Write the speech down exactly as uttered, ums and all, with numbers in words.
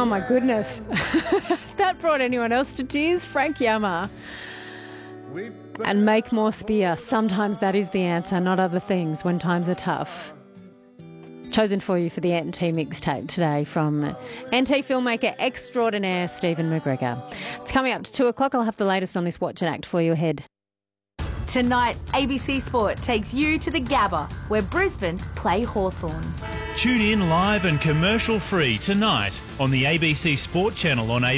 Oh, my goodness. Has that brought anyone else to tears? Frank Yama. And make more spear. Sometimes that is the answer, not other things when times are tough. Chosen for you for the N T mixtape today from N T filmmaker extraordinaire Stephen McGregor. It's coming up to two o'clock. I'll have the latest on this Watch and Act for you ahead. Tonight, A B C Sport takes you to the Gabba, where Brisbane play Hawthorn. Tune in live and commercial free tonight on the A B C Sport channel on A B C.